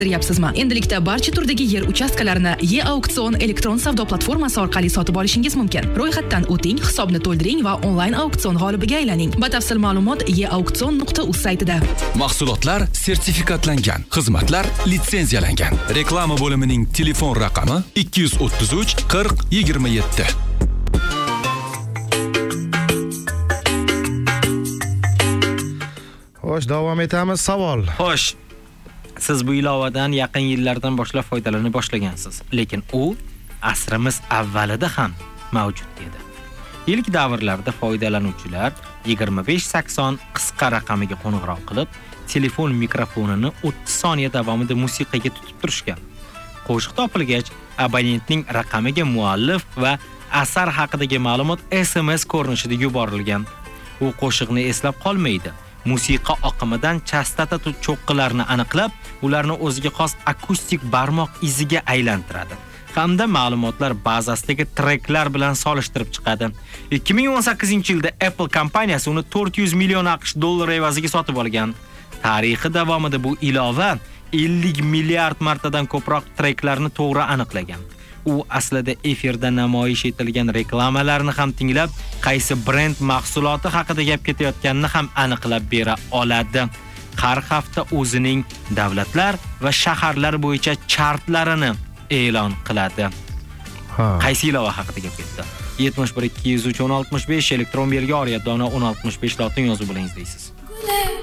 Yapsizmi? Endilikda barcha turdagi yer uchastkalarini E-Auksion elektron savdo platformasi orqali sotib olishingiz mumkin. Ro'yxatdan o'ting, hisobni to'ldiring va onlayn auksion g'olibiga aylaning. Batafsil ma'lumot eauksion.uz saytida. Mahsulotlar sertifikatlangan, xizmatlar litsenziyalangan. Reklama bo'limining telefon raqami 233 40 27. Xo'sh, davom etamiz. Savol. Xo'sh. Siz bu ilovadan yaqin yillardan boshlab foydalana boshlagansiz, lekin u asrimiz avvalida ham mavjud edi. İlk davrlarda foydalanuvchilar 2580 qisqa raqamiga qo'ng'iroq qilib, telefon mikrofonini 30 soniya davomida musiqaga tutib turishgan. Qo'shiq topilgach, abonentning raqamiga muallif va asar haqidagi ma'lumot SMS ko'rinishida yuborilgan. U qo'shiqni eslab qolmaydi. Musiqa oqimidan chastota cho'qqilarini aniqlab, ularni o'ziga xos akustik barmoq iziga aylantiradi. Hamda ma'lumotlar bazasidagi treklar bilan solishtirib chiqadi. 2018-yilda Apple kompaniyasi uni 400 million AQSh dollari evaziga sotib olgan. Tarixi davomida bu ilova 50 milliard martadan ko'proq treklarni to'g'ri aniqlagan. U aslida efirda namoyish etilgan reklamalarni ham tinglab, qaysi brend mahsuloti haqida gap ketayotganini ham aniqlab bera oladi. Har hafta o'zining davlatlar va shaharlar bo'yicha chartlarini e'lon qiladi. Qaysi ilova haqida gap ketdi? 71 203 1065 elektron belgi oriyat dona 1065 lotin yozuv bilan izlaysiz.